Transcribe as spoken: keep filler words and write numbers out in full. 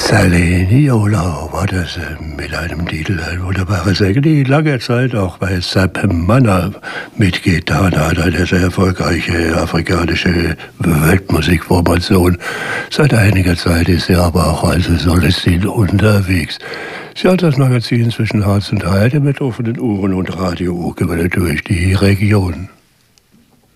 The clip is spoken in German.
Saleniola war das äh, mit einem Titel, ein wunderbarer Sänger, die lange Zeit auch bei Sepp Manner mitgetan hat, eine sehr erfolgreiche afrikanische Weltmusikformation. Seit einiger Zeit ist sie aber auch als Solistin unterwegs. Sie hat das Magazin zwischen Harz und Heide mit offenen Ohren und Radio gewählt durch die Region.